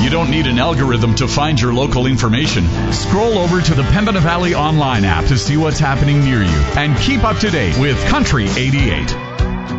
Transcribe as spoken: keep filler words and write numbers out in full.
You don't need an algorithm to find your local information. Scroll over to the Pembina Valley Online app to see what's happening near you and keep up to date with Country eighty-eight.